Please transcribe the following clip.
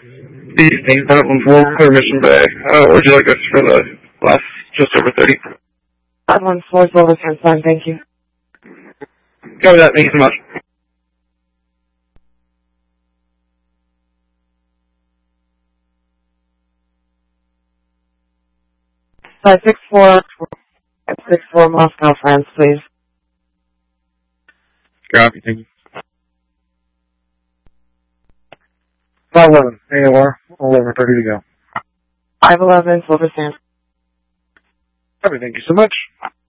The 514 for Mission Bay. Would you like us for the last just over 30? 514 Silver Sand, thank you. Copy that, thank you so much. Five 64 Moscow, France, please. Copy, thank you. 511, AOR, 11:30 to go. 511 Silver Sand. Copy, thank you so much.